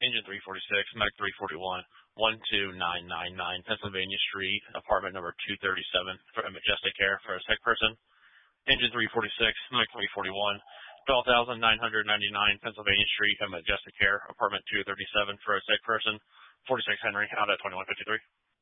Engine 346, Medic 341, 12999 Pennsylvania Street, apartment number 237 for a Majestic Care for a sick person. Engine 346, Medic 341, 12,999 Pennsylvania Street, a Majestic Care, apartment 237 for a sick person. 46 Henry, out at 2153.